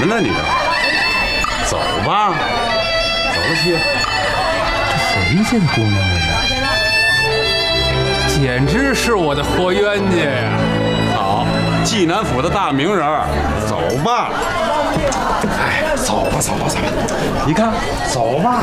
么呢？你这走吧，走去。 谁家的姑娘这是？简直是我的活冤家呀！ 好，济南府的大名人，走吧。哎，走吧，走吧，走吧。你看，走吧。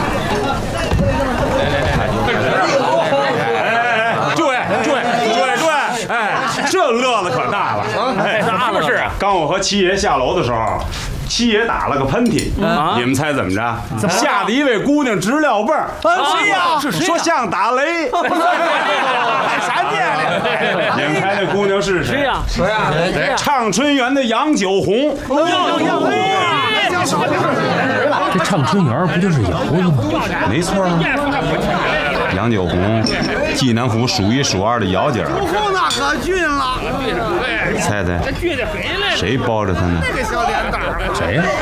诸位，哎，这乐子可大了。哎， 啥了是？ 刚我和七爷下楼的时候。七爷打了个喷嚏，你们猜怎么着？吓得一位姑娘直撂蹦儿。 谁呀？ 说像打雷。 啥店里？ 你们猜那姑娘是谁？ 谁呀？ 畅春园的杨九红。 这畅春园不就是姚子吗？ 没错啊。杨九红，济南府数一数二的姚姐儿。 那可俊了。 猜猜，谁包着她呢？ 谁呀？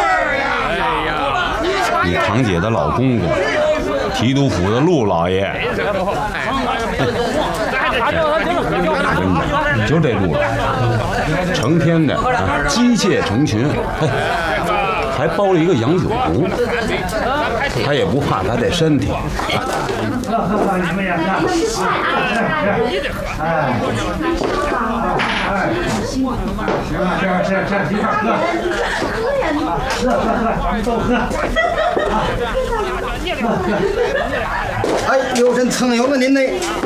你堂姐的老公公，提督府的陆老爷。你就这路了，成天的姬妾成群，还包了一个杨九红，他也不怕他这身体。 哎，有真蹭油了您呢。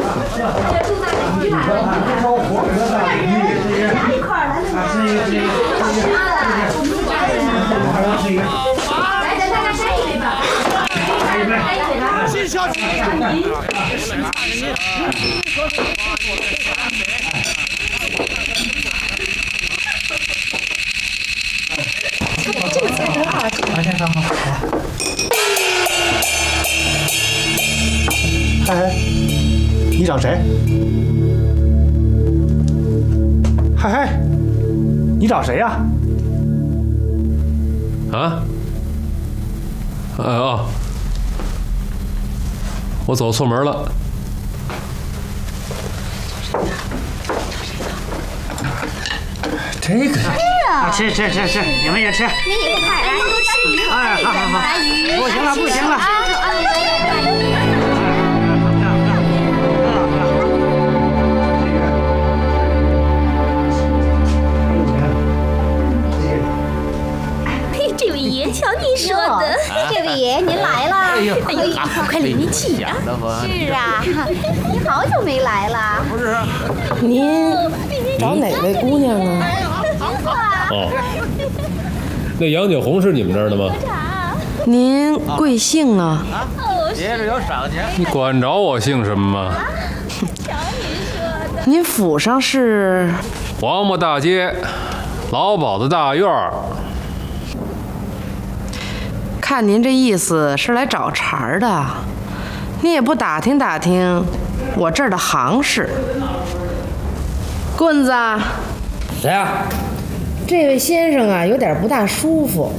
这个菜多好吃！ 哎，你找谁？嗨，你找谁呀？ 啊？我走错门了。 这个吃，你们也吃。 你也快来，多吃鱼。 哎，好，不行了。 这位爷，瞧你说的，这位爷您来了。哎呦，快领您去呀！是啊，您好久没来了。 不是， 您找哪位姑娘啊？ 哦，那杨九红是你们这儿的吗？ 您贵姓啊？ 爷这有赏钱。 你管着我姓什么吗？ 您府上是黄木大街老鸨子大院儿。 看您这意思是来找茬儿的，你也不打听打听我这儿的行事。棍子， 谁呀？ 这位先生啊，有点不大舒服。